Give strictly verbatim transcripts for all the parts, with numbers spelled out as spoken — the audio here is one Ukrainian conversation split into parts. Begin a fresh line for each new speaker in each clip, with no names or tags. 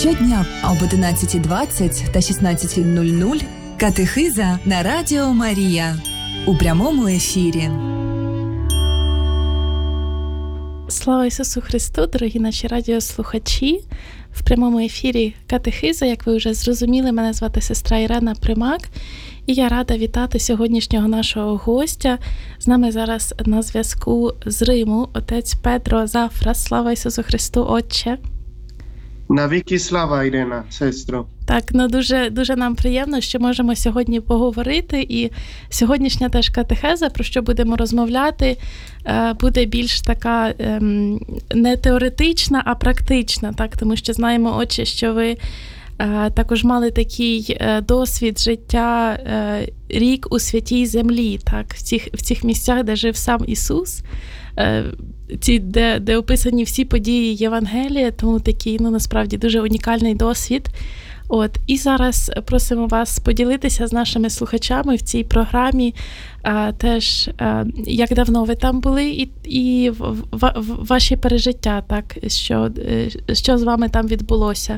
Щодня об одинадцятій двадцять та шістнадцятій нуль нуль катехиза на Радіо Марія у прямому ефірі.
Слава Ісусу Христу, дорогі наші радіослухачі! В прямому ефірі катехиза, як ви вже зрозуміли, мене звати сестра Ірена Примак, і я рада вітати сьогоднішнього нашого гостя. З нами зараз на зв'язку з Риму отець Петро Зафрас. Слава Ісусу Христу, Отче!
Навіки слава, Ірина, сестро.
Так, ну дуже, дуже нам приємно, що можемо сьогодні поговорити. І сьогоднішня теж катехеза, про що будемо розмовляти, буде більш така не теоретична, а практична. Так? Тому що знаємо, Отче, що ви також мали такий досвід життя рік у святій землі, так? В цих, в цих місцях, де жив сам Ісус. Ці, де, де описані всі події Євангелія, тому такий, ну, насправді, дуже унікальний досвід. От, і зараз просимо вас поділитися з нашими слухачами в цій програмі а, теж, а, як давно ви там були, і, і в, в, в, ваші пережиття, так, що, що з вами там відбулося.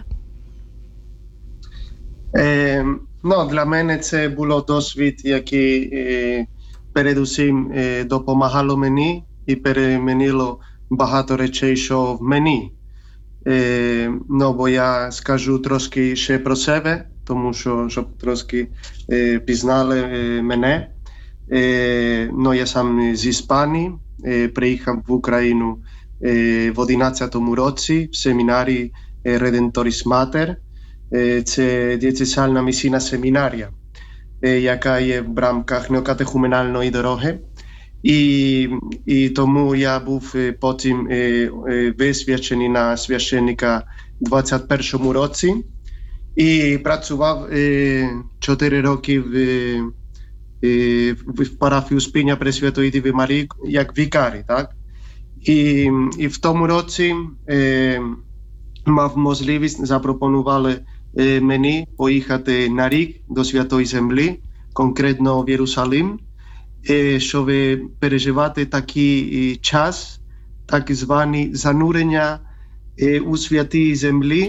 Е, ну, для мене це було досвід, який е, передусім е, допомагало мені, і перемінило багато речей, що в мені. Е, ну, бо я скажу трошки ще про себе, тому що, щоб трошки е, пізнали е, мене. Е, ну, я сам з Іспанії, е, приїхав в Україну е, в одинадцятому році в семінарі е, Redemptoris Mater. Е, це дієцезіальна місійна семінарія, е, яка є в рамках неокатехуменальної дороги. І, і тому я був потім е, е, висвячений на священника в двадцять першому році і працював е, чотири роки в, е, в парафії Успіння Пресвятої Діви Марії як вікарій, так? І, і в тому році е, мав можливість, запропонували е, мені поїхати на рік до Святої Землі, конкретно в Єрусалим, щоб переживати такий час, так звані занурення у святій землі,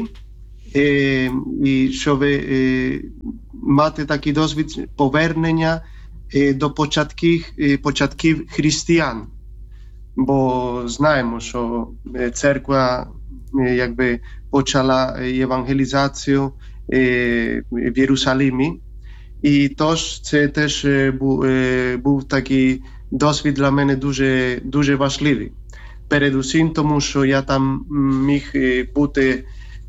і щоб мати такий досвід повернення до початків, початків християн. Бо знаємо, що церква якби почала євангелізацію в Єрусалимі. І тож це теж був, був такий досвід для мене дуже, дуже важливий. Передусім тому, що я там міг бути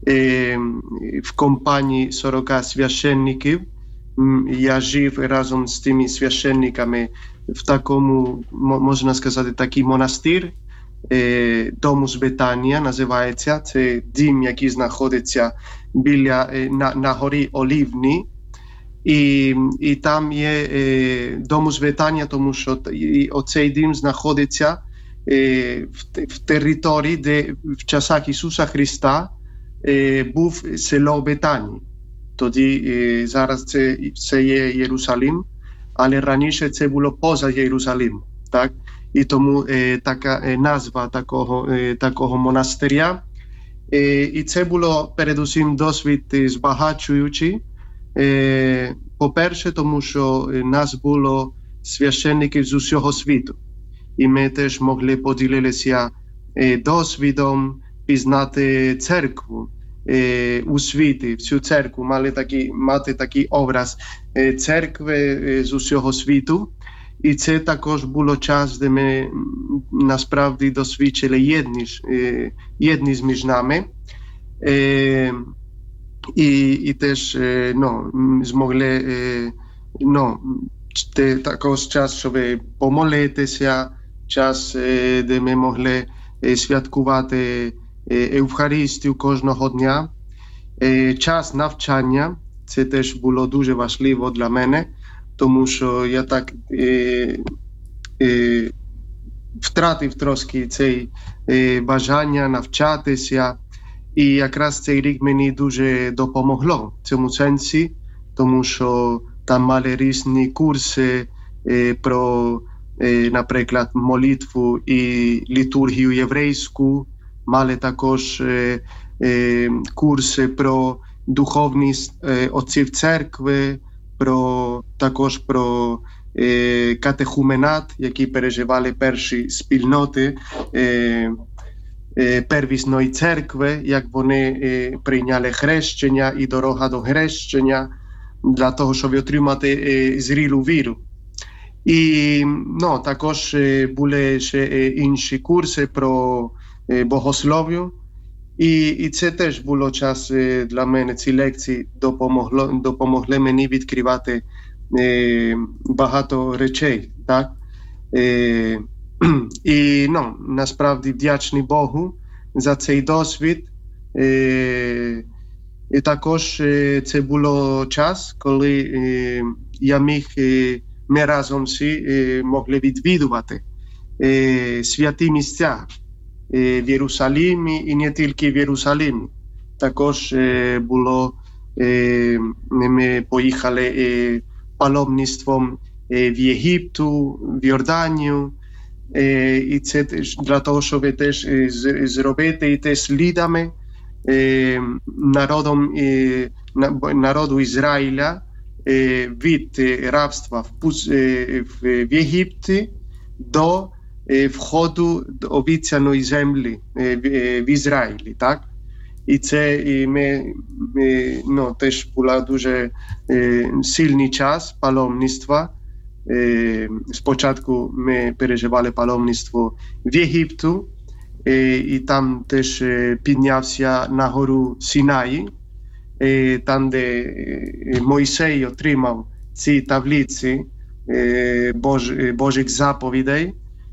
в компанії сорок священників. Я жив разом з тими священниками в такому, можна сказати, такий монастир, Домус Бетанія називається. Це дім, який знаходиться біля, на, на горі Олівні. І, і там є е, Домус Бетанія, тому що і, оцей дім знаходиться е, в, в території, де в часах Ісуса Христа е, був село Бетанії. Тоді е, зараз це, це є Єрусалим, але раніше це було поза Єрусалимом. Так? І тому е, така е, назва такого, е, такого монастиря. Е, і це було передусім досвід збагачуючий. Е, по-перше, тому що нас було священників з усього світу. І ми теж могли поділитися е, досвідом пізнати церкву е, у світі, всю церкву, мали такий, мати такий образ е, церкви е, з усього світу. І це також було час, де ми насправді досвідчили єдність, е, єдність між нами. Е, І, і теж ну, змогли ну, також час, щоб помолитися, час, де ми могли святкувати Евхаристію кожного дня. Час навчання, це теж було дуже важливо для мене, тому що я так е, е, втратив трошки це бажання навчатися. І якраз цей рік мені дуже допомогло в цьому сенсі, тому що там мали різні курси е, про, е, наприклад, молитву і літургію єврейську, мали також е, курси про духовність отців церкви, про, також про катехуменат, які переживали перші спільноти первісної церкви, як вони прийняли хрещення і дорога до хрещення для того, щоб отримати зрілу віру. І ну, також були ще інші курси про богослов'ю. І, і це теж було час для мене, ці лекції допомогло, допомогли мені відкривати е, багато речей. Так? Е, і ну, насправді вдячний Богу за цей досвід. Е, і також е, це було час, коли е, я міг, е, ми разом всі е, могли відвідувати е, святі місця в Єрусалимі і не тільки в Єрусалимі. Також е, було, е, ми поїхали е, паломництвом е, в Єгипту, в Йорданію, е, і це теж для того, щоб теж е, зробити і те слідами е, народом, е, народу Ізраїля е, від рабства в, е, в Єгипті до входу до обіцяної землі в Ізраїлі, так? І це і ми, ми ну, теж була дуже е, сильний час паломництва. Е, спочатку ми переживали паломництво в Єгипту, е, і там теж е, піднявся на гору Сінаї, е, там, де е, Мойсей отримав ці таблиці е, Бож, Божих заповідей.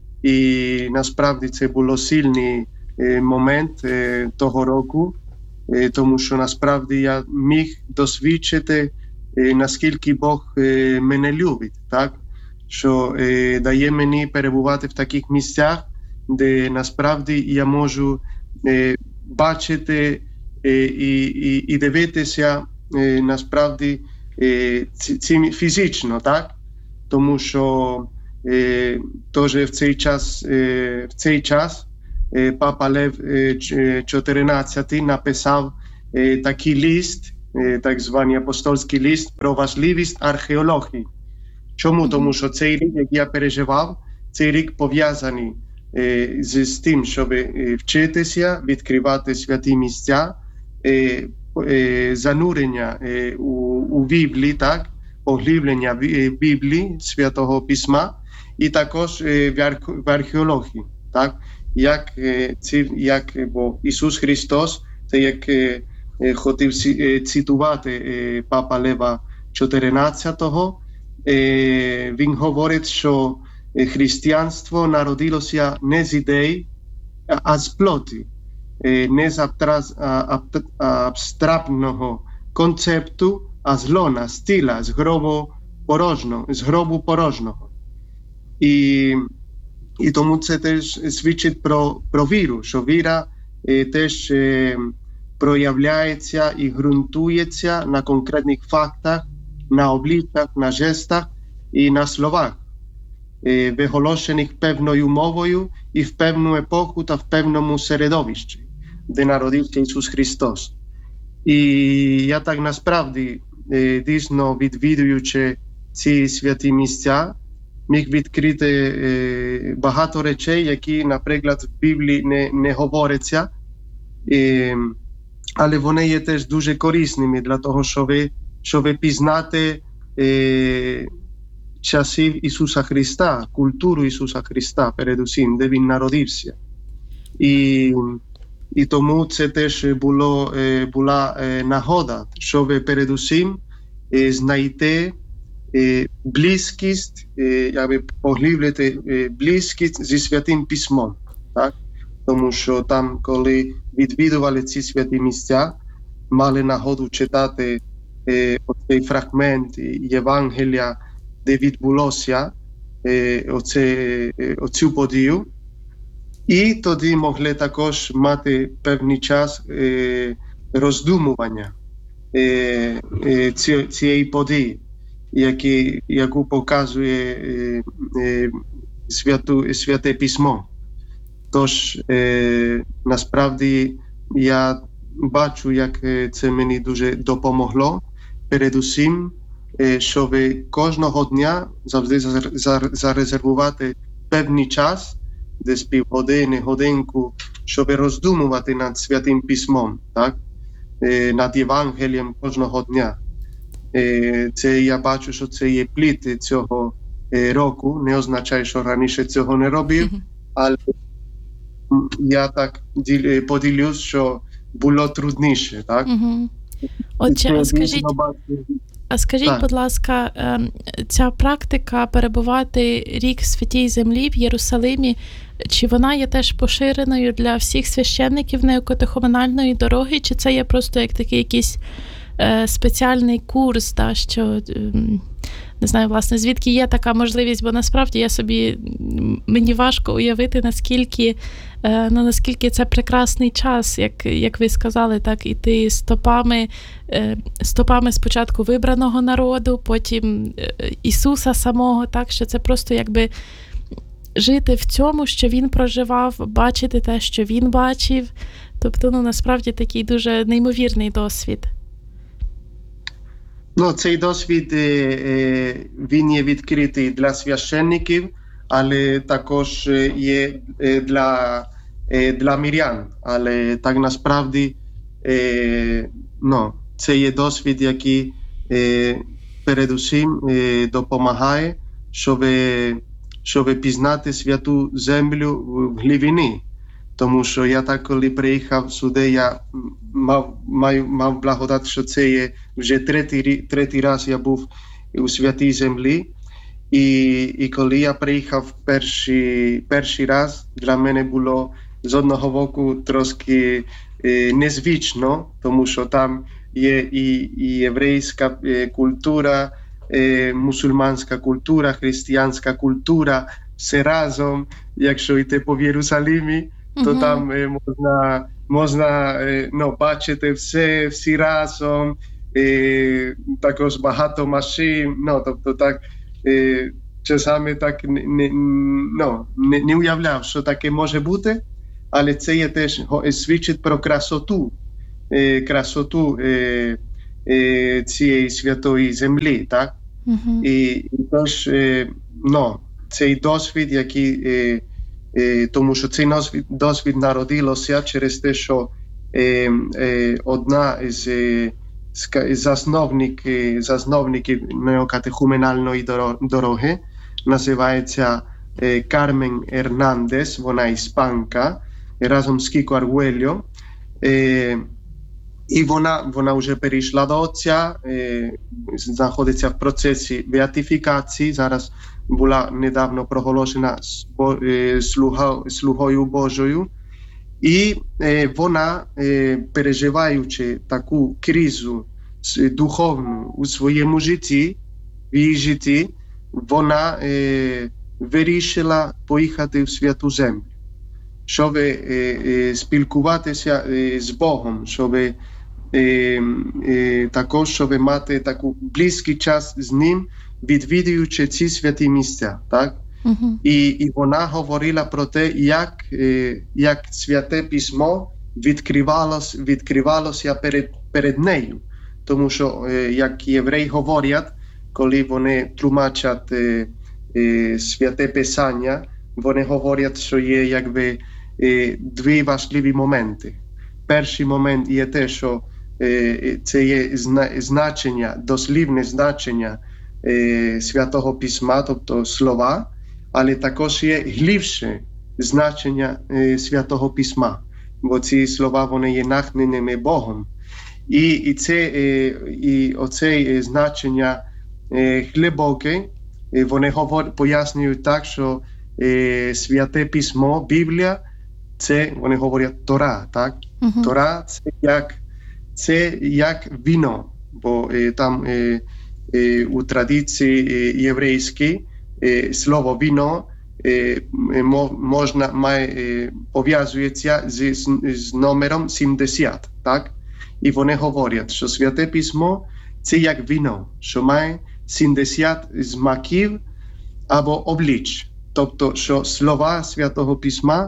І насправді це було сильний е, момент е, того року, е, тому що насправді я міг досвідчити, е, наскільки Бог е, мене любить, так? Що е, дає мені перебувати в таких місцях, де насправді я можу е, бачити е, і, і, і дивитися е, насправді е, ці, ці фізично, так? Тому що Е, Тож в цей час, е, в цей час е, Папа Лев е, чотирнадцятий написав е, такий лист, е, так званий апостольський лист про важливість археології. Чому? Тому що цей рік, як я переживав, цей рік пов'язаний е, з, з тим, щоб е, вчитися, відкривати святі місця, е, е, занурення е, у, у Біблії, так? Поглиблення в Біблії, Святого Письма, і також в археології, так? Як, ці, як бо Ісус Христос, це як хотів цитувати Папа Лева чотирнадцятого, він говорить, що християнство народилося не з ідей, а з плоті, не з абстрактного концепту, а з лона, з тіла, з гробу порожнього, з гробу порожнього. І, і тому це теж свідчить про, про віру, що віра е, теж е, проявляється і ґрунтується на конкретних фактах, на обличчях, на жестах і на словах, е, виголошених певною мовою і в певну епоху та в певному середовищі, де народився Ісус Христос. І я так насправді, е, дійсно відвідуючи ці святі місця, міг відкрити е, багато речей, які, наприклад, в Біблії не, не говоряться, е, але вони є теж дуже корисними для того, щоб, щоб пізнати е, часів Ісуса Христа, культуру Ісуса Христа, передусім, де Він народився. І, і тому це теж було, е, була е, нагода, щоб передусім е, знайти близькість, якби поглиблити близькість зі Святим Письмом, так? Тому що там, коли відвідували ці святі місця, мали нагоду читати е, оцей фрагмент Євангелія, де відбулося е, оце, е, оцю подію, і тоді могли також мати певний час е, роздумування е, е, ці, цієї події, Які, яку показує е, е, святу, Святе Письмо. Тож, е, насправді, я бачу, як це мені дуже допомогло. Передусім, щоб кожного дня завжди зарезервувати певний час, десь півгодини, годинку, щоб роздумувати над Святим Письмом, так? Над Євангелієм кожного дня. Це я бачу, що це є плід цього року, не означає, що раніше цього не робив, але я так поділюсь, що було трудніше, так?
Угу. Отже, а скажіть, а скажіть, так. будь ласка, ця практика перебувати рік в Святій Землі в Єрусалимі, чи вона є теж поширеною для всіх священників неокатехуменальної дороги, чи це є просто як такий якийсь е, спеціальний курс, та, що, е, не знаю, власне, звідки є така можливість, бо насправді я собі, мені важко уявити, наскільки, е, ну, наскільки це прекрасний час, як, як ви сказали, так, іти стопами, е, стопами спочатку вибраного народу, потім е, Ісуса самого, так, що це просто якби жити в цьому, що він проживав, бачити те, що він бачив. Тобто, ну, насправді, такий дуже неймовірний досвід.
Ну, цей досвід, він є відкритий для священників, але також є для, для мирян. Але так насправді, ну, це є досвід, який передусім допомагає, щоб щоб пізнати Святу Землю в глибині. Тому що я так, коли приїхав сюди, я мав, мав, мав благодать, що це є вже третій, третій раз я був у Святій Землі. І, і коли я приїхав перший, перший раз, для мене було з одного боку трошки е, незвично, тому що там є і, і єврейська е, культура, мусульманська культура, християнська культура, все разом. Якщо йти по Єрусалимі, то uh-huh. там е, можна, можна е, ну, бачити все, всі разом, е, також багато машин, ну, тобто так, е, часами так не, ну, не, не уявляв, що таке може бути, але це є теж свідчить про красоту, е, красоту е, цієї святої землі, так? Uh-huh. І, і тож, ну, цей досвід, який, е, е, тому що цей досвід, досвід народилося через те, що е, е, одна із е, засновник, засновників неокатехуменальної дороги називається е, Кармен Ернандес, вона іспанка, разом з Кіко Аргуельо. Е, І вона, вона вже перейшла до Отця, е, знаходиться в процесі беатифікації, зараз була недавно проголошена е, слуга, слугою Божою. І е, вона, е, переживаючи таку кризу духовну у своєму житті, в її житті, вона е, вирішила поїхати в Святу Землю, щоб е, е, спілкуватися е, з Богом, щоб І, і також, щоб мати таку близький час з ним, відвідуючи ці святі місця, так? Uh-huh. І, і вона говорила про те, як, як Святе Письмо відкривалось, відкривалося перед, перед нею. Тому що, як євреї говорять, коли вони тлумачать е, е, Святе Писання, вони говорять, що є якби е, дві важливі моменти. Перший момент є те, що це є значення, дослівне значення е, Святого Письма, тобто слова, але також є глибше значення е, Святого Письма, бо ці слова, вони є натхненими Богом. І, і, це, е, і оце значення е, глибоке, е, вони говор, пояснюють так, що е, Святе Письмо, Біблія, це, вони говорять, Тора, так? Uh-huh. Тора – це як Це як вино, бо е, там е, е, у традиції е, єврейській е, слово вино е, можна, має, е, пов'язується з, з, з номером сімдесят, так? І вони говорять, що Святе Письмо – це як вино, що має сімдесят смаків або облич. Тобто, що слова Святого Письма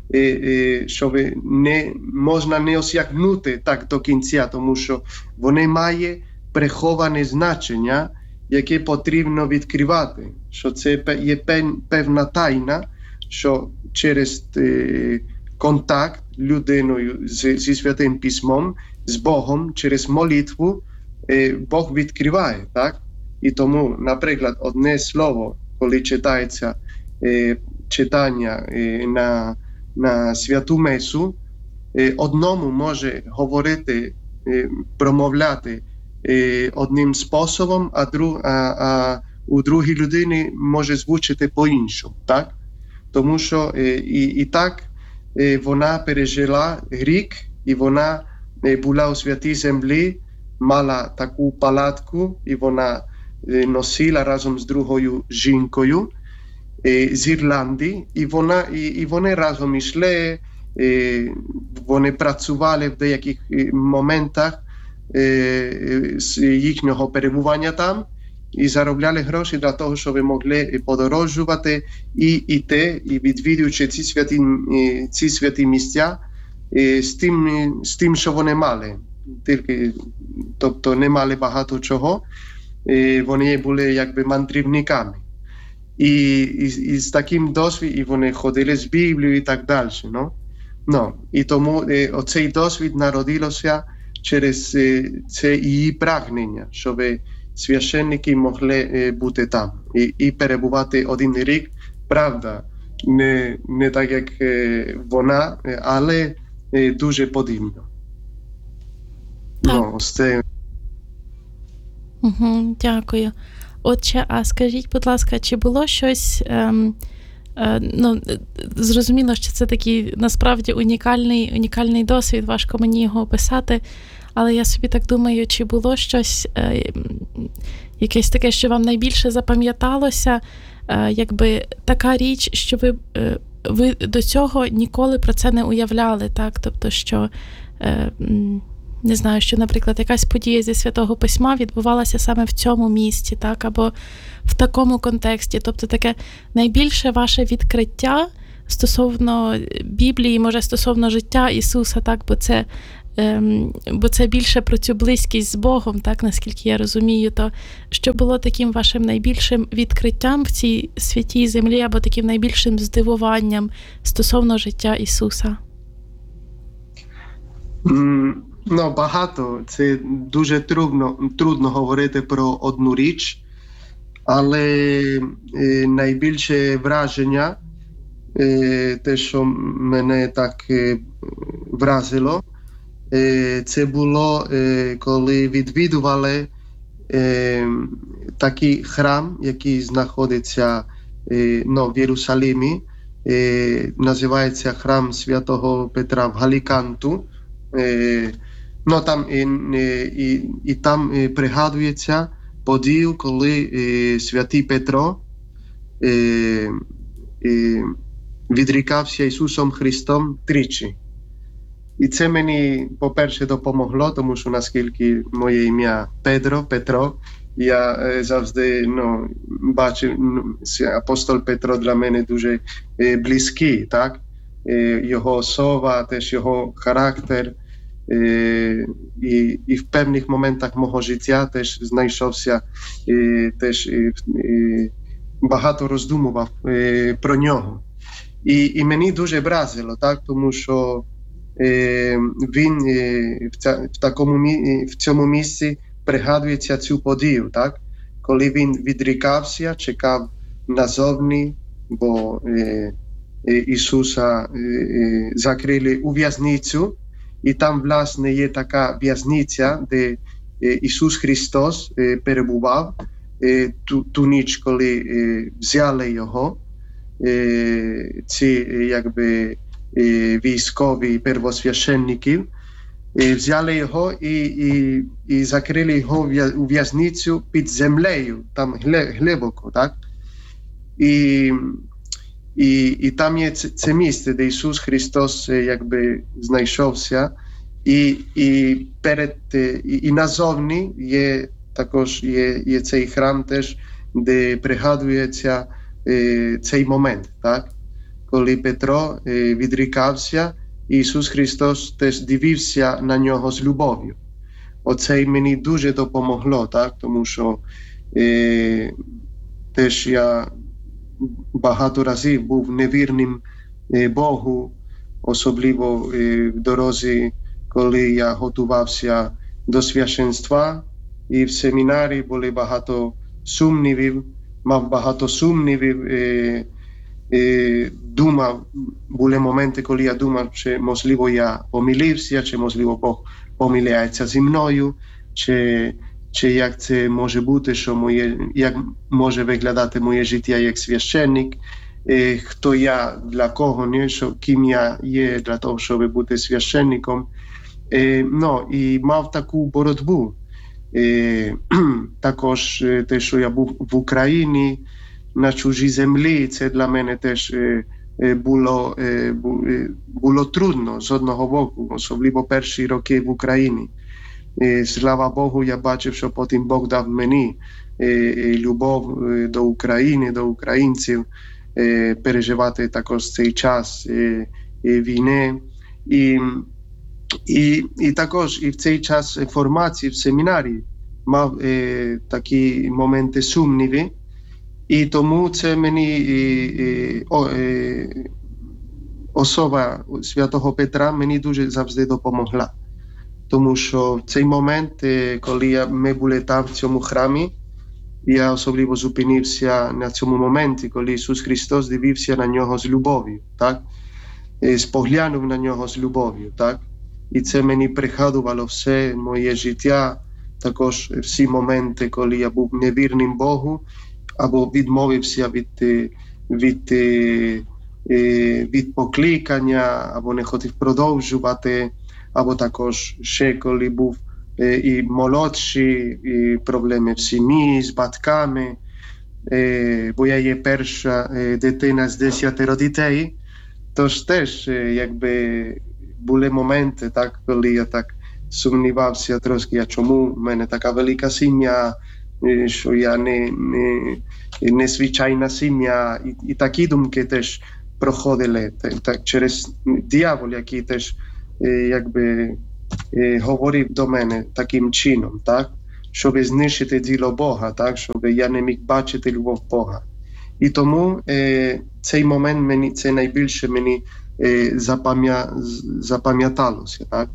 щоб не можна не осягнути так до кінця, тому що вони мають приховане значення, яке потрібно відкривати, що це є певна тайна, що через контакт людиною зі Святим Письмом, з Богом, через молитву, Бог відкриває, так? І тому, наприклад, одне слово, коли читається читання на, на Святу Месу, одному може говорити, промовляти одним способом, а, друг, а, а у другій людині може звучати по-іншому, так? Тому що і, і так вона пережила гріх, і вона була у святій землі, мала таку палатку, і вона носила разом з другою жінкою з Ірландії, і, вона, і, і вони разом йшли, вони працювали в деяких моментах з їхнього перебування там, і заробляли гроші для того, щоб могли подорожувати і йти, і відвідуючи ці святі, ці святі місця з тим, з тим, що вони мали. Тільки, тобто не мали багато чого, вони були якби мандрівниками. І, і, і з таким досвідом вони ходили з Біблією і так далі. No? No. І тому оцей досвід народилося через це її прагнення, щоб священники могли бути там і, і перебувати один рік. Правда, не, не так, як вона, але дуже подібно.
Так.
Ну, це...
Угу, дякую. Отже, а скажіть, будь ласка, чи було щось, ем, е, ну, зрозуміло, що це такий насправді унікальний, унікальний досвід, важко мені його описати, але я собі так думаю, чи було щось, е, якесь таке, що вам найбільше запам'яталося, е, якби така річ, що ви, е, ви до цього ніколи про це не уявляли, так? Тобто, що, е, не знаю, що, наприклад, якась подія зі Святого Письма відбувалася саме в цьому місці, так? Або в такому контексті. Тобто, таке найбільше ваше відкриття стосовно Біблії, може, стосовно життя Ісуса, так? Бо це бо це більше про цю близькість з Богом, так, наскільки я розумію, то що було таким вашим найбільшим відкриттям в цій святій землі, або таким найбільшим здивуванням стосовно життя Ісуса?
Mm, ну, багато. Це дуже трудно, трудно говорити про одну річ, але е, найбільше враження, е, те, що мене так е, вразило, це було, коли відвідували такий храм, який знаходиться ну, в Єрусалимі, називається храм Святого Петра в Галіканту. Ну, там, і, і, і там пригадується подію, коли Святий Петро відрікався Ісусом Христом тричі. І це мені, по-перше, допомогло, тому що наскільки моє ім'я Петро, Петро, я е, завжди ну, бачив, ну, апостол Петро для мене дуже е, близький, так? Е, його особа, теж його характер, е, і, і в певних моментах мого життя теж знайшовся, е, теж е, е, багато роздумував е, про нього. І, і мені дуже вразило, так? Тому що він в, ця, в, такому, в цьому місці пригадується цю подію, так? Коли він відрікався, чекав назовні, бо е, е, Ісуса е, закрили у в'язницю, і там, власне, є така в'язниця, де е, Ісус Христос е, перебував е, ту, ту ніч, коли е, взяли його, е, ці, якби, військові первосвященники, взяли його і, і, і закрили його у в'язницю під землею, там глибоко, так? І, і, і там є це, це місце, де Ісус Христос якби знайшовся, і, і, перед, і, і назовні є також є, є цей храм теж, де пригадується е, цей момент, так? коли Петро е, відрікався, Ісус Христос теж дивився на нього з любов'ю. Оце мені дуже допомогло, так? Тому що е, теж я багато разів був невірним е, Богу, особливо е, в дорозі, коли я готувався до священства, і в семінарі були багато сумнівів, мав багато сумнівів, е, е, думав, були моменти, коли я думав, чи можливо я помилився, чи можливо Бог помиляється зі мною, чи, чи як це може бути, що моє, як може виглядати моє життя як священник, е, хто я, для кого, не, що, ким я є для того, щоб бути священником. Е, ну, і мав таку боротьбу. Е, також те, що я був в Україні, на чужій землі, це для мене теж е, було, е, було трудно з одного боку, особливо перші роки в Україні. Е, слава Богу, я бачив, що потім Бог дав мені е, любов до України, до українців, е, переживати також цей час е, е, війни. І І, і також і в цей час формації в семінарі мав е, такі моменти сумніви, і тому це мені е, е, о, е, особа святого Петра мені дуже завжди допомогла. Тому що в цей момент, е, коли я, ми були там в цьому храмі, я особливо зупинився на цьому моменті, коли Ісус Христос дивився на нього з любов'ю, так? Е, споглянув на нього з любов'ю, так? І це мені пригадувало все моє життя, також всі моменти, коли я був невірним Богу, або відмовився від, від, від покликання, або не хотів продовжувати, або також ще коли був і молодший, і проблеми в сім'ї, з батьками, бо я є перша дитина з десяти дітей, тож теж якби були моменти, так, коли я так сумнівався трошки, а чому в мене така велика сім'я, що я не, не, не звичайна сім'я, і, і такі думки теж проходили так, через диявол, який теж якби говорив до мене таким чином, так, щоб знищити діло Бога, так, щоб я не міг бачити любов Бога. І тому е, цей момент мені, це найбільше мені е, запам'я, запам'яталося, так?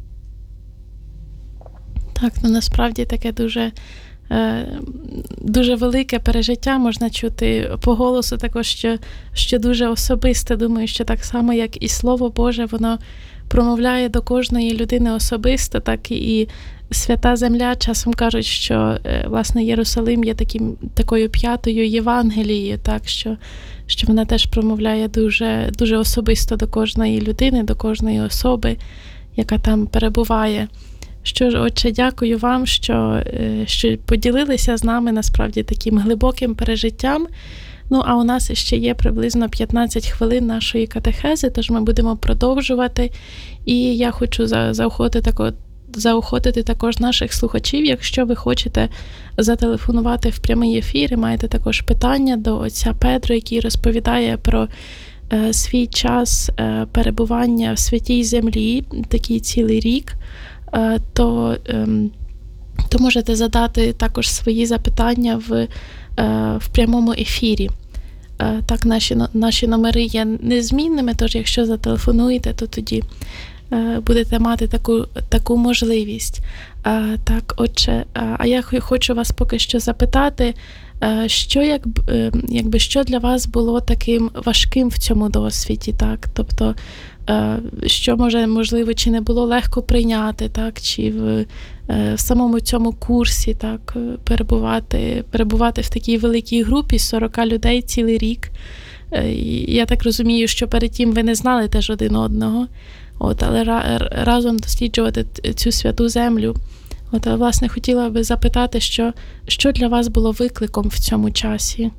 Так, ну насправді таке дуже, е, дуже велике пережиття, можна чути по голосу також, що, що дуже особисте. Думаю, що так само, як і Слово Боже, воно промовляє до кожної людини особисто, так і Свята Земля часом кажуть, що, власне, Єрусалим є таким, такою п'ятою Євангелією, так, що, що вона теж промовляє дуже, дуже особисто до кожної людини, до кожної особи, яка там перебуває. Що ж, Отче, дякую вам, що, що поділилися з нами, насправді, таким глибоким пережиттям. Ну, а у нас ще є приблизно п'ятнадцять хвилин нашої катехези, тож ми будемо продовжувати. І я хочу заохотити такого заохотити також наших слухачів, якщо ви хочете зателефонувати в прямий ефір і маєте також питання до отця Педро, який розповідає про е, свій час е, перебування в Святій Землі, такий цілий рік, е, то, е, то можете задати також свої запитання в, е, в прямому ефірі. Е, так, наші, наші номери є незмінними, тож якщо зателефонуєте, то тоді будете мати таку, таку можливість. А, так, отже, а я хочу вас поки що запитати, що, як, якби, що для вас було таким важким в цьому досвіді, так? Тобто, що, може, можливо, чи не було легко прийняти, так? Чи в, в самому цьому курсі, так, перебувати, перебувати в такій великій групі сорок людей цілий рік. Я так розумію, що перед тим ви не знали теж один одного. От, але разом досліджувати цю святу землю. От, але, власне, хотіла би запитати, що, що для вас було викликом в цьому часі?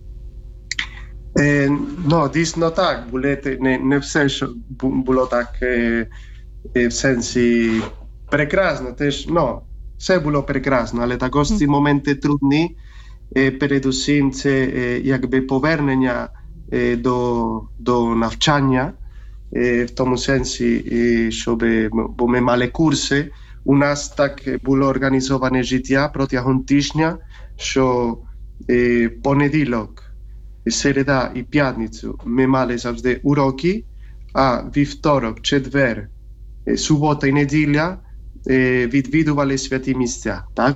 Е, ну, дійсно так. Були, не, не все, що було так е, в сенсі прекрасно. Теж, ну, все було прекрасно, але також ці моменти трудні. Е, передусім, це е, якби повернення до, до навчання, в тому сенсі, щоб, бо ми мали курси, у нас так було організоване життя протягом тижня, що понеділок, середа і п'ятницю ми мали завжди уроки, а вівторок, четвер, субота і неділя відвідували святі місця, так?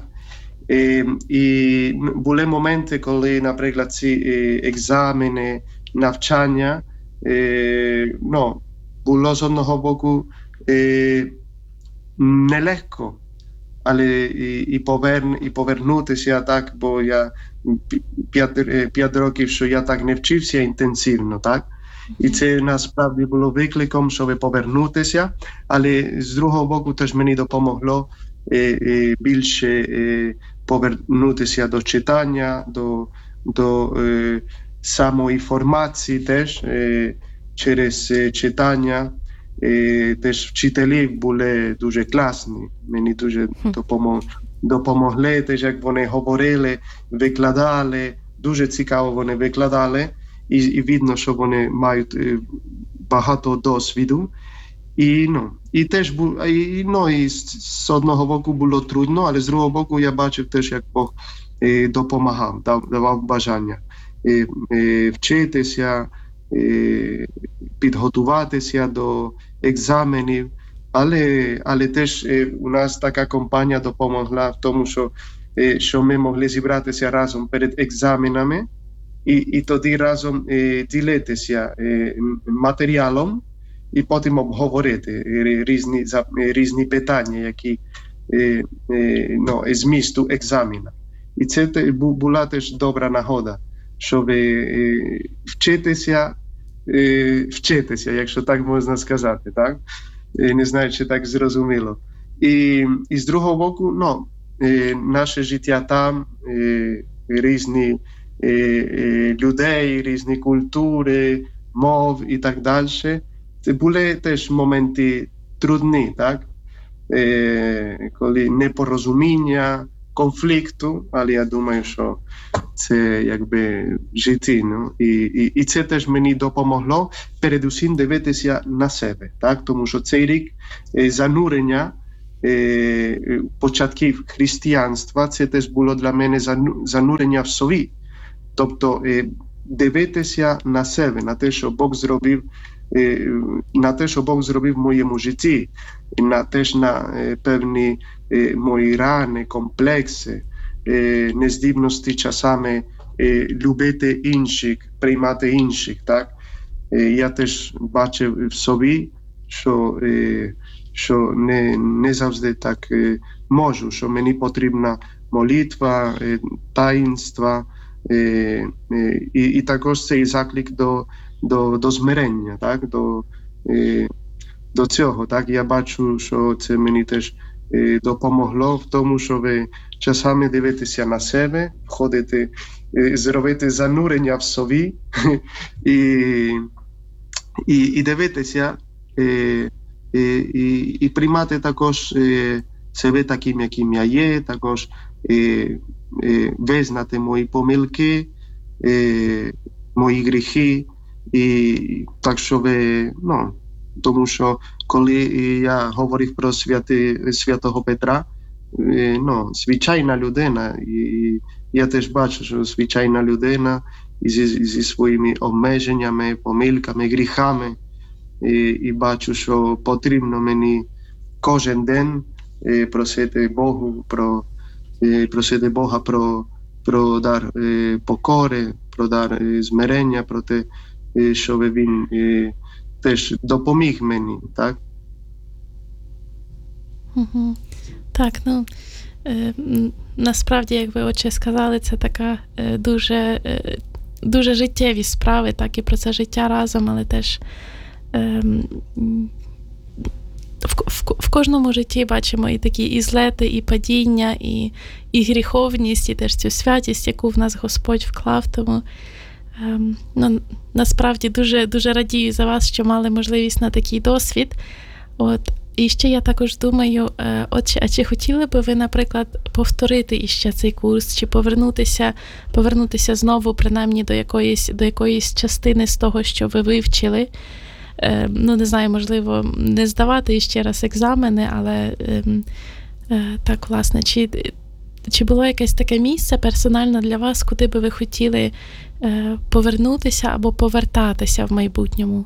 І були моменти, коли, наприклад, ці екзамени, навчання, ну, було з одного боку нелегко, але і, і, поверн, і повернутися так, бо я п'ять, п'ять років, що я так не вчився інтенсивно, так? І це насправді було викликом, щоб повернутися, але з другого боку теж мені допомогло е, е, більше е, повернутися до читання, до, до е, самоінформації теж е, через е, читання. Е, теж вчителі були дуже класні, мені дуже допомогли, допомогли теж, як вони говорили, викладали, дуже цікаво вони викладали. І, і видно, що вони мають е, багато досвіду. І, ну, і теж бу, і, ну, і з, з одного боку було трудно, але з другого боку я бачив теж, як Бог е, допомагав, дав, давав бажання е, е, вчитися, е, підготуватися до екзаменів. Але, але теж е, у нас така компанія допомогла в тому, що, е, що ми могли зібратися разом перед екзаменами, І, і тоді разом е, ділитися е, матеріалом і потім обговорити різні, різні питання, які е, е, ну, змісту екзамена. І це те, була теж добра нагода, щоб е, вчитися, е, вчитися, якщо так можна сказати, так? Е, не знаю, чи так зрозуміло. І, і з другого боку, ну, е, наше життя там, е, різні людей, різні культури, мов і так далі. Це були теж моменти трудні, так? Е, коли непорозуміння, конфлікту, але я думаю, що це якби в житті. Ну? І, і, і це теж мені допомогло передусім дивитися на себе, так? Тому що цей рік е, занурення е, початків християнства, це теж було для мене занурення в собі. Тобто дивитися на себе, на те, що Бог зробив, на те, що Бог зробив в моєму житті, на теж на певні мої рани, комплекси, нездібності часами любити інших, приймати інших. Так? Я теж бачив в собі, що, що не, не завжди так можу, що мені потрібна молитва, таїнства, І, і, і також цей заклик до, до, до змирення, так? До, і, до цього. Так? Я бачу, що це мені теж і, допомогло в тому, щоб часами дивитися на себе, входити, і, зробити занурення в собі і, і, і дивитися і, і, і, і приймати також і, себе таким, яким я є, також і, визнати мої помилки, мої гріхи, і так, щоб, ну, тому що коли я говорив про святи, святого Петра, ну, звичайна людина, і я теж бачу, що звичайна людина зі, зі своїми обмеженнями, помилками, гріхами, і, і бачу, що потрібно мені кожен день просити Богу про просити Бога про, про дар е, покори, про дар е, змирення, про те, е, щоб Він е, теж допоміг мені, так?
Угу. Так, ну, е, насправді, як ви, отче, сказали, це така е, дуже, е, дуже життєві справи, так, і про це життя разом, але теж е, В, в, в кожному житті бачимо і такі і злети, і падіння, і, і гріховність, і теж цю святість, яку в нас Господь вклав. Тому ем, ну, насправді дуже, дуже радію за вас, що мали можливість на такий досвід. От, І ще я також думаю, от, а чи хотіли би ви, наприклад, повторити іще цей курс, чи повернутися, повернутися знову, принаймні, до якоїсь, до якоїсь частини з того, що ви вивчили? Ну, не знаю, можливо, не здавати іще раз екзамени, але так, власне, чи, чи було якесь таке місце персонально для вас, куди би ви хотіли повернутися або повертатися в майбутньому?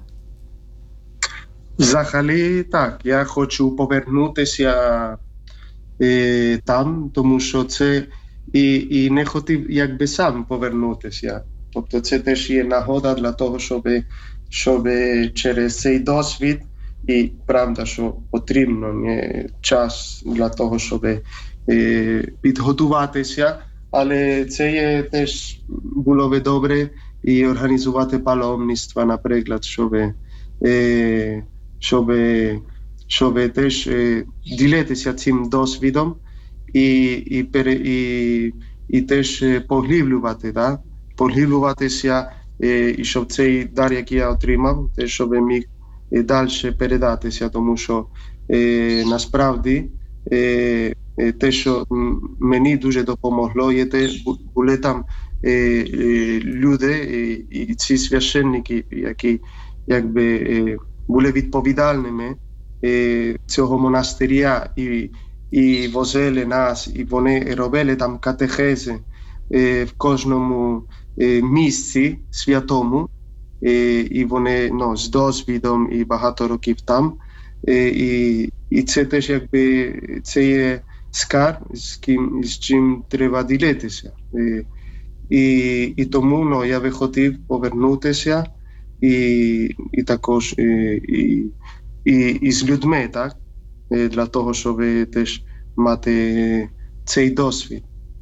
Взагалі, так, я хочу повернутися е, там, тому що це і, і не хотів якби сам повернутися. Тобто це теж є нагода для того, щоб, щоб через цей досвід, і правда, що потрібно не час для того, щоб е, підготуватися, але це є теж було би добре і організувати паломництва, наприклад, щоб е, щоб, щоб теж е, ділитися цим досвідом і, і, пере, і, і теж поглиблювати, да? поглиблюватися, е, і щоб цей дар, який я отримав, теж щоб міг е, далі передатися, тому що е, насправді е, е, те, що мені дуже допомогло, є те, були там е, е, люди і, і ці священники, які якби е, були відповідальними е, цього монастиря і, і возили нас, і вони робили там катехези е, в кожному е, місці святому, е, і вони ну, з досвідом і багато років там. Е, і, і це теж якби це є скарб, з, ким, з чим треба ділитися. Е, і, і тому ну, я би хотів повернутися І, і також і, і, і, і з людьми, так? Для того, щоб теж мати цей досвід.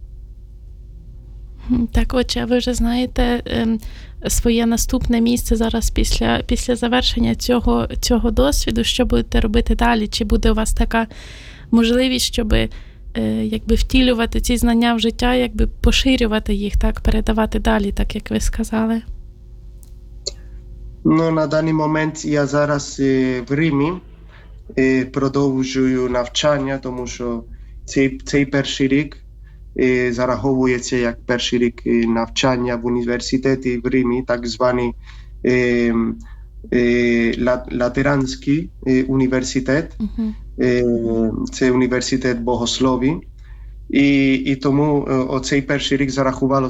Так, отже, ви вже знаєте своє наступне місце зараз після, після завершення цього, цього досвіду, що будете робити далі? Чи буде у вас така можливість, щоб якби втілювати ці знання в життя, якби поширювати їх, так, передавати далі, так як ви сказали?
Ну, на даний момент я зараз е, в Римі е, продовжую навчання, тому що цей, цей перший рік е, зараховується як перший рік е, навчання в університеті в Римі, так званий е, е, Латеранський е, університет. Uh-huh. Е, це університет богослов'я. І, і тому е, оцей перший рік зарахувало